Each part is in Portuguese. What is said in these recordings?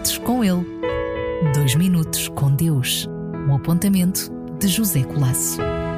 minutos com ele. 2 minutos com Deus. Um apontamento de José Colasso.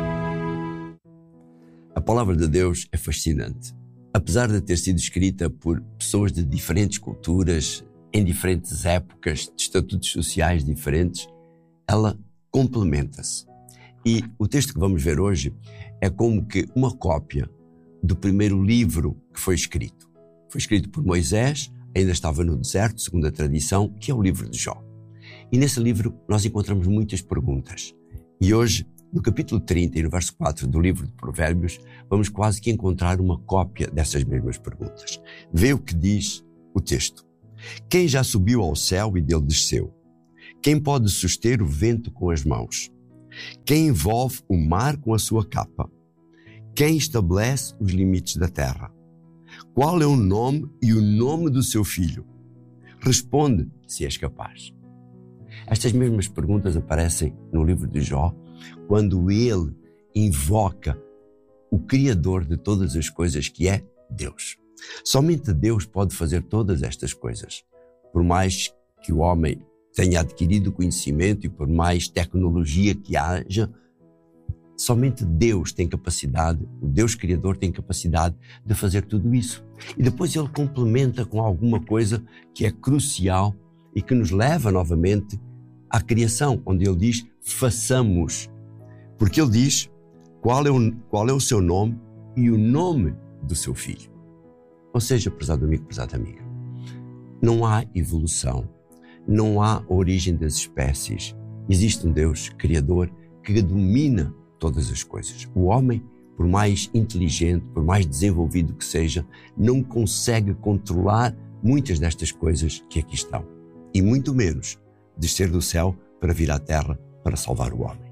A palavra de Deus é fascinante. Apesar de ter sido escrita por pessoas de diferentes culturas, em diferentes épocas, de estatutos sociais diferentes, ela complementa-se. E o texto que vamos ver hoje é como que uma cópia do primeiro livro que foi escrito. Foi escrito por Moisés, ainda estava no deserto, segundo a tradição, que é o livro de Jó. E nesse livro nós encontramos muitas perguntas. E hoje, no capítulo 30 e no verso 4 do livro de Provérbios, vamos quase que encontrar uma cópia dessas mesmas perguntas. Vê o que diz o texto. Quem já subiu ao céu e dele desceu? Quem pode suster o vento com as mãos? Quem envolve o mar com a sua capa? Quem estabelece os limites da terra? Qual é o nome e o nome do seu filho? Responde, se és capaz. Estas mesmas perguntas aparecem no livro de Jó, quando ele invoca o Criador de todas as coisas, que é Deus. Somente Deus pode fazer todas estas coisas. Por mais que o homem tenha adquirido conhecimento e por mais tecnologia que haja, somente Deus tem capacidade, o Deus Criador tem capacidade de fazer tudo isso. E depois ele complementa com alguma coisa que é crucial e que nos leva novamente à criação, onde ele diz, façamos. Porque ele diz qual é o seu nome e o nome do seu filho. Ou seja, prezado amigo, prezada amiga, não há evolução, não há origem das espécies. Existe um Deus Criador que domina todas as coisas. O homem, por mais inteligente, por mais desenvolvido que seja, não consegue controlar muitas destas coisas que aqui estão. E muito menos descer do céu para vir à terra para salvar o homem.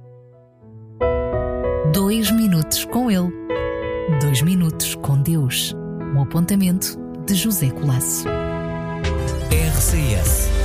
2 minutos com ele. 2 minutos com Deus. Um apontamento de José Colasso. RCS